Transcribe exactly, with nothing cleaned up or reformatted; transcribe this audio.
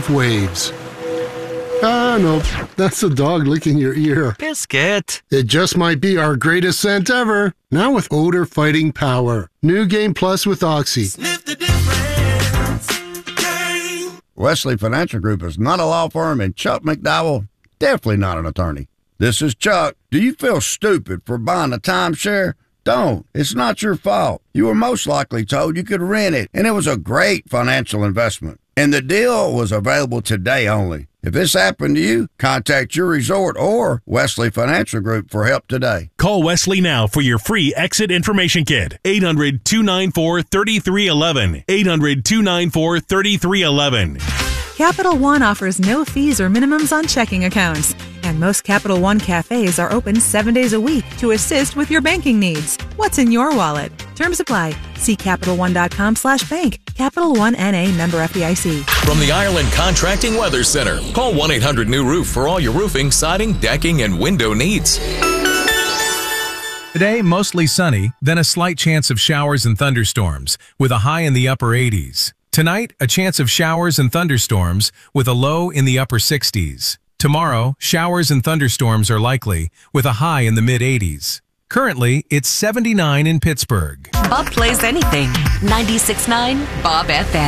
with waves. Ah, no, that's the dog licking your ear. Biscuit. It just might be our greatest scent ever. Now with odor-fighting power. New Game Plus with Oxy. Sniff the difference. Game. Wesley Financial Group is not a law firm, and Chuck McDowell, definitely not an attorney. This is Chuck. Do you feel stupid for buying a timeshare? Don't. It's not your fault. You were most likely told you could rent it, and it was a great financial investment. And the deal was available today only. If this happened to you, contact your resort or Wesley Financial Group for help today. Call Wesley now for your free exit information kit. eight hundred, two nine four, three three one one. eight hundred, two nine four, three three one one. Capital One offers no fees or minimums on checking accounts. And most Capital One cafes are open seven days a week to assist with your banking needs. What's in your wallet? Terms apply. See Capital One dot com slash bank. Capital One N A member F D I C. From the Ireland Contracting Weather Center, call one eight hundred new roof for all your roofing, siding, decking, and window needs. Today, mostly sunny, then a slight chance of showers and thunderstorms, with a high in the upper eighties. Tonight, a chance of showers and thunderstorms, with a low in the upper sixties. Tomorrow, showers and thunderstorms are likely, with a high in the mid-eighties. Currently, it's seventy-nine in Pittsburgh. Bob plays anything. ninety-six point nine Bob F M.